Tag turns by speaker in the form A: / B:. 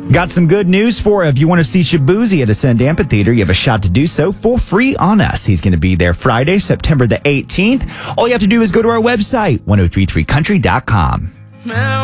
A: Got some good news for you. If you want to see Shabuzi at Ascend Amphitheater, you have a shot to do so for free on us. He's going to be there Friday, September the 18th. All you have to do is go to our website, 1033country.com.